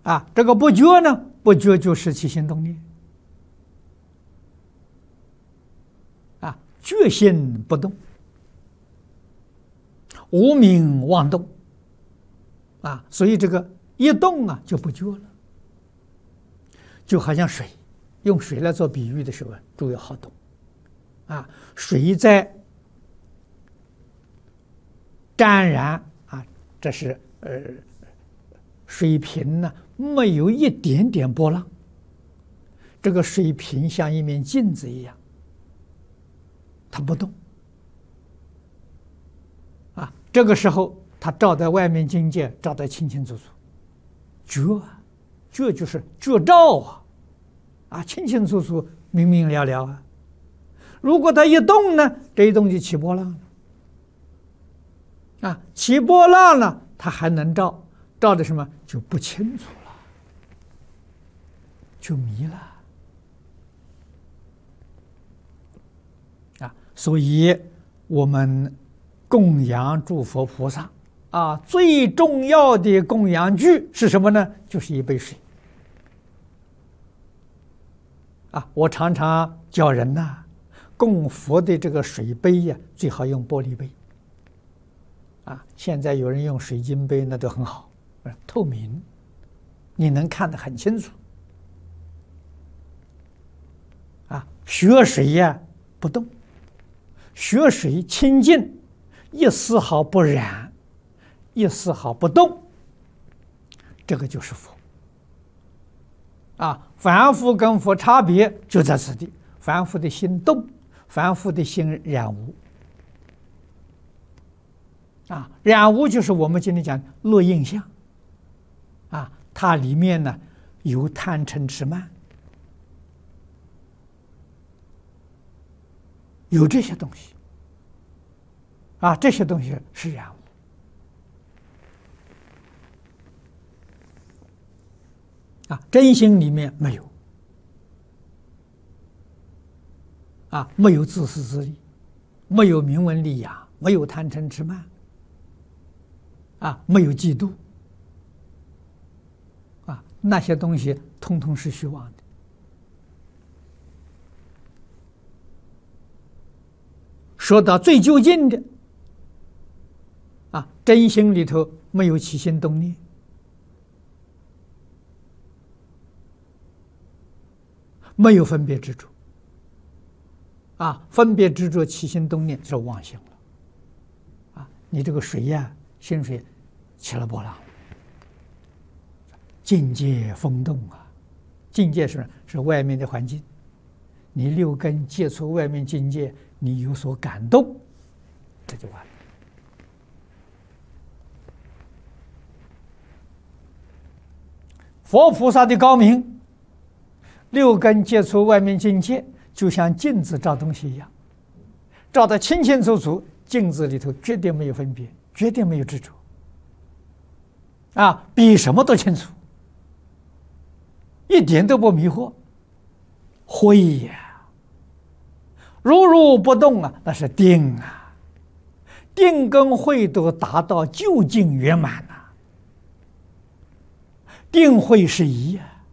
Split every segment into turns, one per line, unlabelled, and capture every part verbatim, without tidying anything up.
啊，这个不觉呢，不觉就是起心动念。啊，觉心不动，无名妄动。啊，所以这个一动啊就不觉了，就好像水，用水来做比喻的时候，注意好懂。啊，水在沾染啊，这是呃水瓶呢，没有一点点波浪。这个水瓶像一面镜子一样，它不动。啊，这个时候它照在外面境界，照得清清楚楚，觉啊，觉就是觉照啊，啊，清清楚楚，明明了了啊。如果它一动呢，这一动就起波浪了。啊，起波浪了，它还能照，照的什么就不清楚了，就迷了。啊，所以我们供养诸佛菩萨啊，最重要的供养具是什么呢？就是一杯水。啊，我常常教人呐、啊，供佛的这个水杯呀、啊，最好用玻璃杯。啊，现在有人用水晶杯，那都很好，透明，你能看得很清楚。啊，血水呀不动，血水清净，一丝毫不染，一丝毫不动，这个就是佛。啊，凡夫跟佛差别就在此地，凡夫的心动，凡夫的心染污。啊，染污就是我们今天讲落印象。啊，它里面呢有贪嗔痴慢，有这些东西。啊，这些东西是染污。啊，真心里面没有。啊，没有自私自利，没有名闻利养，没有贪嗔痴慢。啊，没有嫉妒，啊，那些东西通通是虚妄的。说到最究竟的，啊，真心里头没有起心动念，没有分别执着，啊，分别执着、起心动念是妄心了，啊，你这个水呀、啊。心水起了波浪，境界风动啊！境界是是外面的环境，你六根接触外面境界，你有所感动，这就完了。佛菩萨的高明，六根接触外面境界，就像镜子照东西一样，照得清清楚楚，镜子里头绝对没有分别。绝对没有执着，啊，比什么都清楚，一点都不迷惑。慧呀，如如不动啊，那是定啊，定跟慧都达到究竟圆满了、啊，定慧是一呀、啊，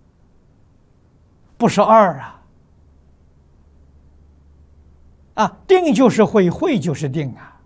不是二啊，啊，定就是慧，慧就是定啊。